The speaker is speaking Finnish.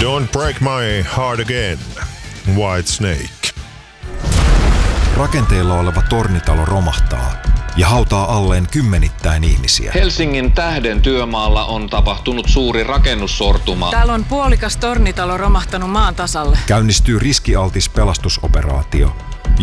Don't break my heart again, White Snake. Rakenteilla oleva tornitalo romahtaa ja hautaa alleen kymmenittäin ihmisiä. Helsingin Tähden työmaalla on tapahtunut suuri rakennussortuma. Täällä on puolikas tornitalo romahtanut maan tasalle. Käynnistyy riskialtis pelastusoperaatio,